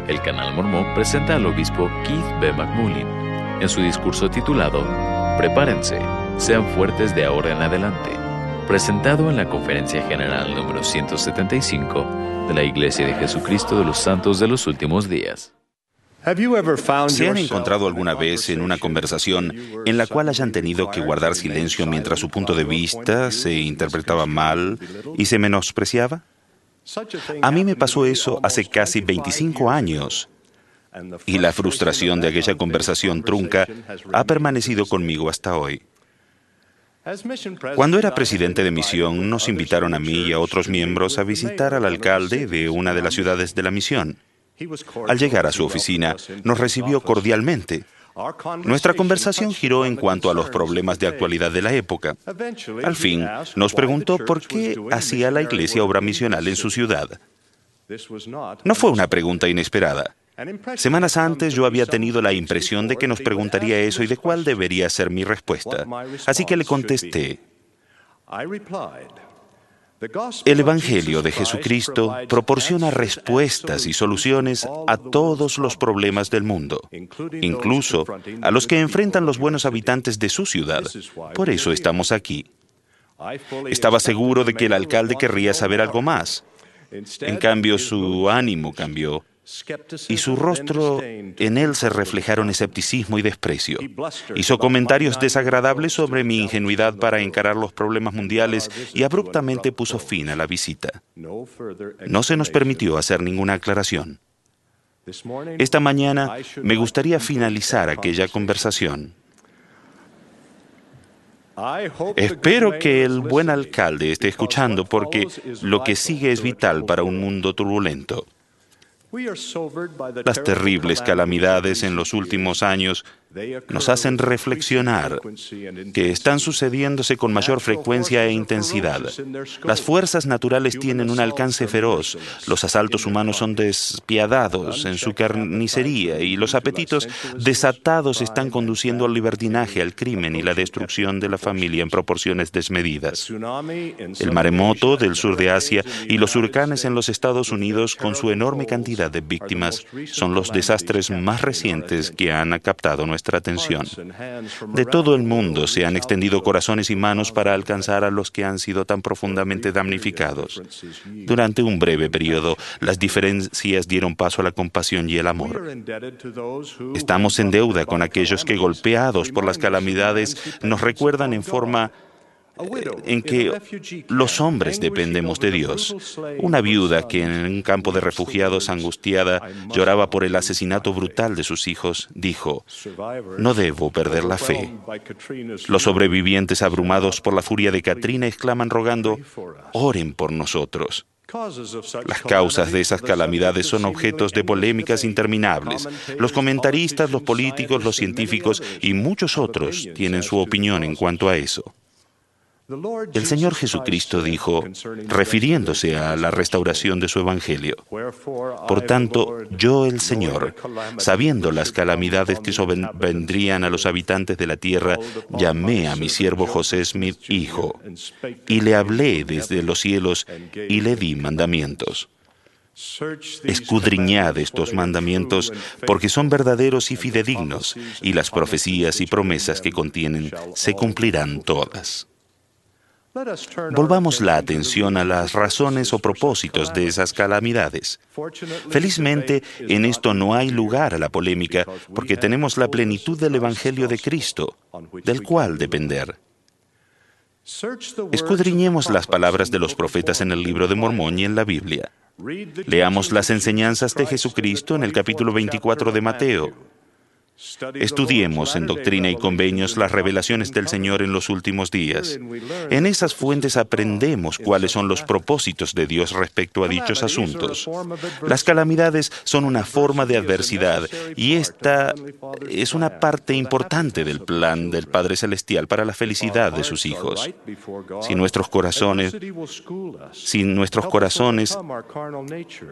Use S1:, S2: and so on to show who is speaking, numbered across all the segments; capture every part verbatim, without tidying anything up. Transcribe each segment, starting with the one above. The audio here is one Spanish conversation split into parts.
S1: el Canal Mormón presenta al obispo Keith B. McMullen en su discurso titulado Prepárense, sean fuertes de ahora en adelante, presentado en la Conferencia General número ciento setenta y cinco de la Iglesia de Jesucristo de los Santos de los Últimos Días.
S2: ¿Se han encontrado alguna vez en una conversación en la cual hayan tenido que guardar silencio mientras su punto de vista se interpretaba mal y se menospreciaba? A mí me pasó eso hace casi veinticinco años, y la frustración de aquella conversación trunca ha permanecido conmigo hasta hoy. Cuando era presidente de misión, nos invitaron a mí y a otros miembros a visitar al alcalde de una de las ciudades de la misión. Al llegar a su oficina, nos recibió cordialmente. Nuestra conversación giró en cuanto a los problemas de actualidad de la época. Al fin, nos preguntó por qué hacía la iglesia obra misional en su ciudad. No fue una pregunta inesperada. Semanas antes yo había tenido la impresión de que nos preguntaría eso y de cuál debería ser mi respuesta. Así que le contesté: el Evangelio de Jesucristo proporciona respuestas y soluciones a todos los problemas del mundo, incluso a los que enfrentan los buenos habitantes de su ciudad. Por eso estamos aquí. Estaba seguro de que el alcalde querría saber algo más. En cambio, su ánimo cambió y su rostro, en él se reflejaron escepticismo y desprecio. Hizo comentarios desagradables sobre mi ingenuidad para encarar los problemas mundiales y abruptamente puso fin a la visita. No se nos permitió hacer ninguna aclaración. Esta mañana me gustaría finalizar aquella conversación. Espero que el buen alcalde esté escuchando, porque lo que sigue es vital para un mundo turbulento. Las terribles calamidades en los últimos años nos hacen reflexionar que están sucediéndose con mayor frecuencia e intensidad. Las fuerzas naturales tienen un alcance feroz, los asaltos humanos son despiadados en su carnicería y los apetitos desatados están conduciendo al libertinaje, al crimen y la destrucción de la familia en proporciones desmedidas. El maremoto del sur de Asia y los huracanes en los Estados Unidos, con su enorme cantidad de víctimas, son los desastres más recientes que han captado nuestra atención. De todo el mundo se han extendido corazones y manos para alcanzar a los que han sido tan profundamente damnificados. Durante un breve periodo, las diferencias dieron paso a la compasión y el amor. Estamos en deuda con aquellos que, golpeados por las calamidades, nos recuerdan en forma en que los hombres dependemos de Dios. Una viuda que en un campo de refugiados angustiada lloraba por el asesinato brutal de sus hijos, dijo: no debo perder la fe. Los sobrevivientes, abrumados por la furia de Katrina, exclaman rogando: oren por nosotros. Las causas de esas calamidades son objetos de polémicas interminables. Los comentaristas, los políticos, los científicos y muchos otros tienen su opinión en cuanto a eso. El Señor Jesucristo dijo, refiriéndose a la restauración de su Evangelio: por tanto, yo, el Señor, sabiendo las calamidades que sobrevendrían a los habitantes de la tierra, llamé a mi siervo José Smith, hijo, y le hablé desde los cielos y le di mandamientos. Escudriñad estos mandamientos, porque son verdaderos y fidedignos, y las profecías y promesas que contienen se cumplirán todas. Volvamos la atención a las razones o propósitos de esas calamidades. Felizmente, en esto no hay lugar a la polémica, porque tenemos la plenitud del Evangelio de Cristo, del cual depender. Escudriñemos las palabras de los profetas en el libro de Mormón y en la Biblia. Leamos las enseñanzas de Jesucristo en el capítulo veinticuatro de Mateo. Estudiemos en Doctrina y Convenios las revelaciones del Señor en los últimos días. En esas fuentes aprendemos cuáles son los propósitos de Dios respecto a dichos asuntos. Las calamidades son una forma de adversidad, y esta es una parte importante del plan del Padre Celestial para la felicidad de sus hijos. Si nuestros corazones, si nuestros corazones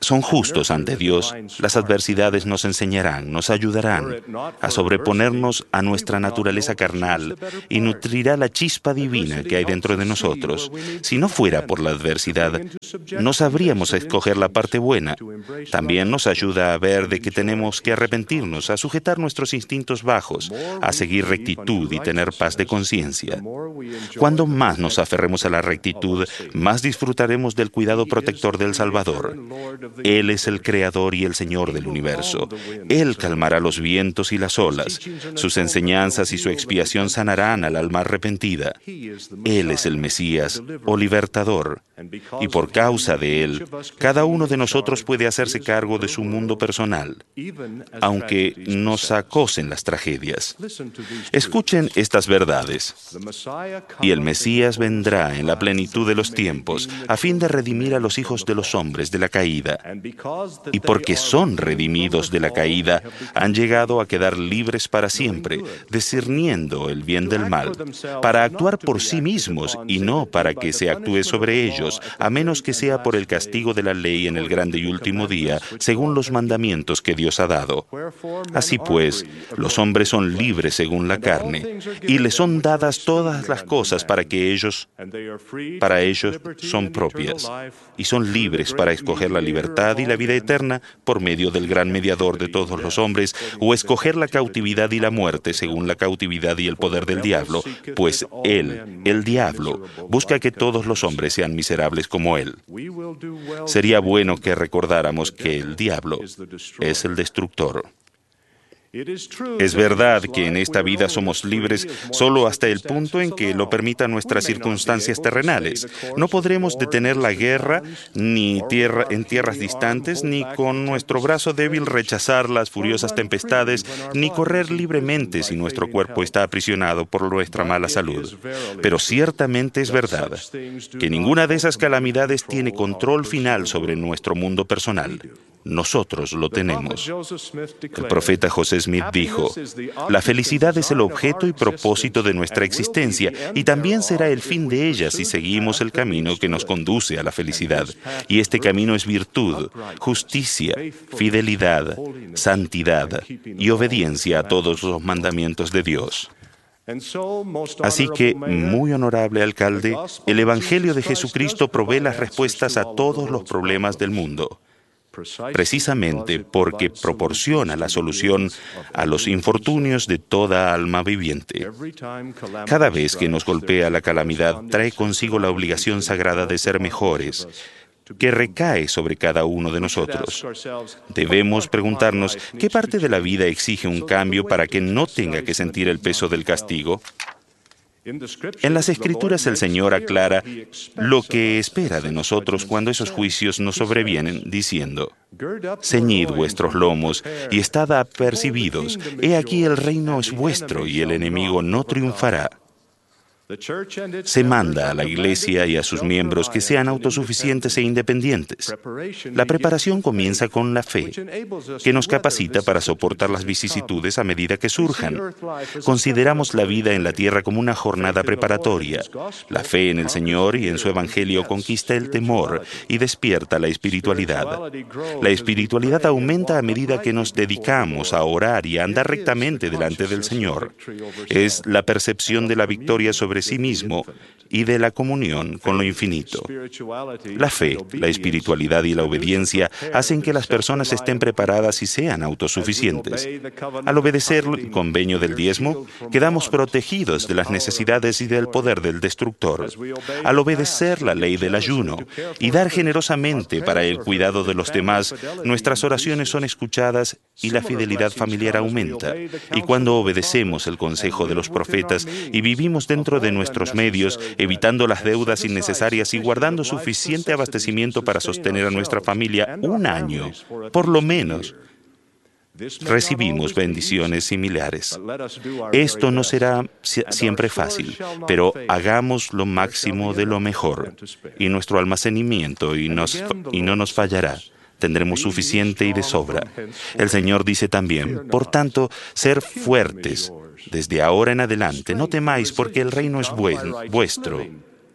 S2: son justos ante Dios, las adversidades nos enseñarán, nos ayudarán a sobreponernos a nuestra naturaleza carnal y nutrirá la chispa divina que hay dentro de nosotros. Si no fuera por la adversidad, no sabríamos escoger la parte buena. También nos ayuda a ver de que tenemos que arrepentirnos, a sujetar nuestros instintos bajos, a seguir rectitud y tener paz de conciencia. Cuando más nos aferremos a la rectitud, más disfrutaremos del cuidado protector del Salvador. Él es el Creador y el Señor del universo. Él calmará los vientos y las olas. Sus enseñanzas y su expiación sanarán al alma arrepentida. Él es el Mesías o libertador. Y por causa de Él, cada uno de nosotros puede hacerse cargo de su mundo personal, aunque nos acosen las tragedias. Escuchen estas verdades. Y el Mesías vendrá en la plenitud de los tiempos, a fin de redimir a los hijos de los hombres de la caída. Y porque son redimidos de la caída, han llegado a quedar libres para siempre, discerniendo el bien del mal, para actuar por sí mismos y no para que se actúe sobre ellos, a menos que sea por el castigo de la ley en el grande y último día, según los mandamientos que Dios ha dado. Así pues, los hombres son libres según la carne, y les son dadas todas las cosas para que ellos, para ellos son propias, y son libres para escoger la libertad y la vida eterna por medio del gran mediador de todos los hombres, o escoger la cautividad y la muerte según la cautividad y el poder del diablo, pues él, el diablo, busca que todos los hombres sean miserables como él. Sería bueno que recordáramos que el diablo es el destructor. Es verdad que en esta vida somos libres solo hasta el punto en que lo permitan nuestras circunstancias terrenales. No podremos detener la guerra ni tierra, en tierras distantes, ni con nuestro brazo débil rechazar las furiosas tempestades, ni correr libremente si nuestro cuerpo está aprisionado por nuestra mala salud. Pero ciertamente es verdad que ninguna de esas calamidades tiene control final sobre nuestro mundo personal. Nosotros lo tenemos. El profeta José Smith dijo: la felicidad es el objeto y propósito de nuestra existencia, y también será el fin de ella si seguimos el camino que nos conduce a la felicidad. Y este camino es virtud, justicia, fidelidad, santidad y obediencia a todos los mandamientos de Dios. Así que, muy honorable alcalde, el Evangelio de Jesucristo provee las respuestas a todos los problemas del mundo, precisamente porque proporciona la solución a los infortunios de toda alma viviente. Cada vez que nos golpea la calamidad, trae consigo la obligación sagrada de ser mejores, que recae sobre cada uno de nosotros. Debemos preguntarnos qué parte de la vida exige un cambio para que no tenga que sentir el peso del castigo. En las Escrituras el Señor aclara lo que espera de nosotros cuando esos juicios nos sobrevienen, diciendo: ceñid vuestros lomos y estad apercibidos. He aquí el reino es vuestro y el enemigo no triunfará. Se manda a la Iglesia y a sus miembros que sean autosuficientes e independientes. La preparación comienza con la fe, que nos capacita para soportar las vicisitudes a medida que surjan. Consideramos la vida en la tierra como una jornada preparatoria. La fe en el Señor y en su Evangelio conquista el temor y despierta la espiritualidad. La espiritualidad aumenta a medida que nos dedicamos a orar y a andar rectamente delante del Señor. Es la percepción de la victoria sobre sí mismo y de la comunión con lo infinito. La fe, la espiritualidad y la obediencia hacen que las personas estén preparadas y sean autosuficientes. Al obedecer el convenio del diezmo, quedamos protegidos de las necesidades y del poder del destructor. Al obedecer la ley del ayuno y dar generosamente para el cuidado de los demás, nuestras oraciones son escuchadas y la fidelidad familiar aumenta. Y cuando obedecemos el consejo de los profetas y vivimos dentro de nuestros medios, evitando las deudas innecesarias y guardando suficiente abastecimiento para sostener a nuestra familia un año, por lo menos, recibimos bendiciones similares. Esto no será siempre fácil, pero hagamos lo máximo de lo mejor, y nuestro almacenamiento y, nos, y no nos fallará. Tendremos suficiente y de sobra. El Señor dice también: por tanto, ser fuertes desde ahora en adelante, no temáis, porque el reino es buen, vuestro.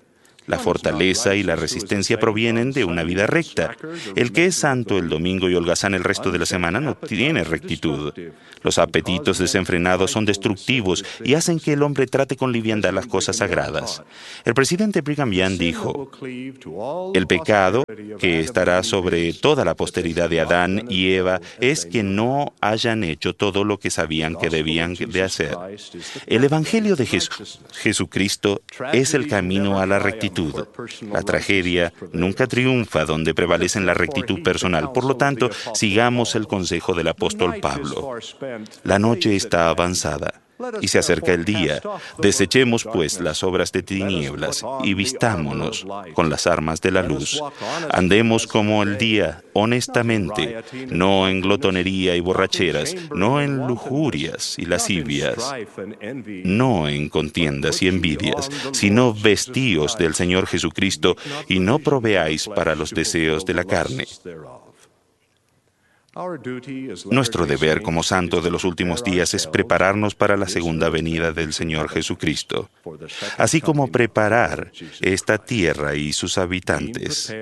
S2: La fortaleza y la resistencia provienen de una vida recta. El que es santo el domingo y holgazán el resto de la semana no tiene rectitud. Los apetitos desenfrenados son destructivos y hacen que el hombre trate con liviandad las cosas sagradas. El presidente Brigham Young dijo: el pecado que estará sobre toda la posteridad de Adán y Eva es que no hayan hecho todo lo que sabían que debían de hacer. El Evangelio de Jesús, Jesucristo es el camino a la rectitud. La tragedia nunca triunfa donde prevalece la rectitud personal. Por lo tanto, sigamos el consejo del apóstol Pablo. La noche está avanzada y se acerca el día. Desechemos, pues, las obras de tinieblas y vistámonos con las armas de la luz. Andemos como el día, honestamente, no en glotonería y borracheras, no en lujurias y lascivias, no en contiendas y envidias, sino vestíos del Señor Jesucristo y no proveáis para los deseos de la carne. Nuestro deber como santos de los últimos días es prepararnos para la segunda venida del Señor Jesucristo, así como preparar esta tierra y sus habitantes.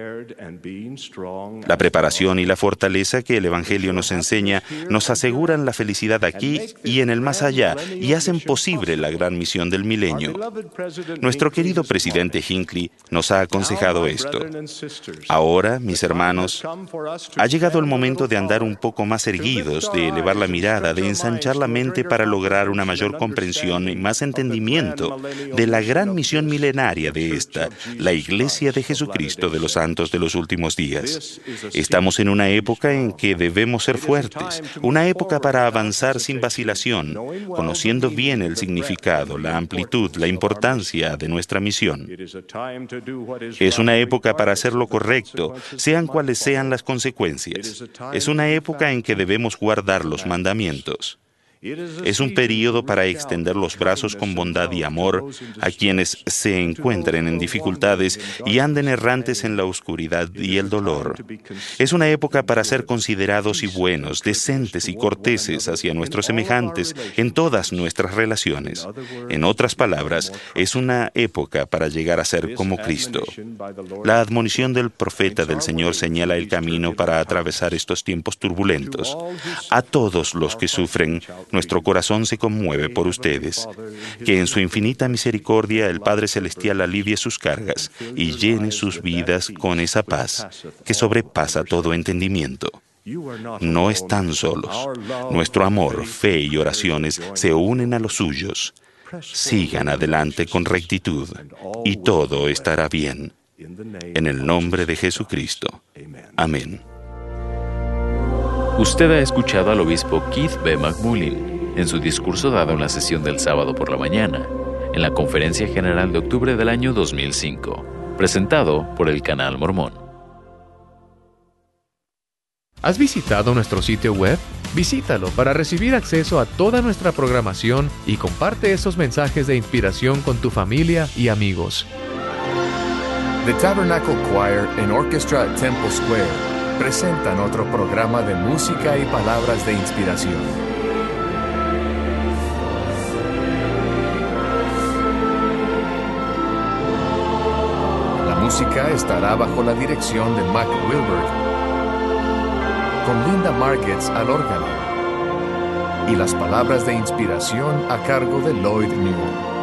S2: La preparación y la fortaleza que el Evangelio nos enseña nos aseguran la felicidad aquí y en el más allá y hacen posible la gran misión del milenio. Nuestro querido presidente Hinckley nos ha aconsejado esto. Ahora, mis hermanos, ha llegado el momento de andar un poco más erguidos, de elevar la mirada, de ensanchar la mente para lograr una mayor comprensión y más entendimiento de la gran misión milenaria de esta, la Iglesia de Jesucristo de los santos de los últimos días. Estamos en una época en que debemos ser fuertes, una época para avanzar sin vacilación, conociendo bien el significado, la amplitud, la importancia de nuestra misión. Es una época para hacer lo correcto, sean cuales sean las consecuencias. Es una época en que debemos guardar los mandamientos. Es un período para extender los brazos con bondad y amor a quienes se encuentren en dificultades y anden errantes en la oscuridad y el dolor. Es una época para ser considerados y buenos, decentes y corteses hacia nuestros semejantes en todas nuestras relaciones. En otras palabras, es una época para llegar a ser como Cristo. La admonición del profeta del Señor señala el camino para atravesar estos tiempos turbulentos. A todos los que sufren, nuestro corazón se conmueve por ustedes. Que en su infinita misericordia el Padre Celestial alivie sus cargas y llene sus vidas con esa paz que sobrepasa todo entendimiento. No están solos. Nuestro amor, fe y oraciones se unen a los suyos. Sigan adelante con rectitud y todo estará bien. En el nombre de Jesucristo. Amén.
S1: Usted ha escuchado al obispo Keith B. McMullin en su discurso dado en la sesión del sábado por la mañana, en la Conferencia General de octubre del año dos mil cinco, presentado por el Canal Mormón.
S3: ¿Has visitado nuestro sitio web? Visítalo para recibir acceso a toda nuestra programación y comparte esos mensajes de inspiración con tu familia y amigos.
S4: The Tabernacle Choir and Orchestra at Temple Square presentan otro programa de música y palabras de inspiración. La música estará bajo la dirección de Mac Wilbert, con Linda Margetts al órgano, y las palabras de inspiración a cargo de Lloyd Newell.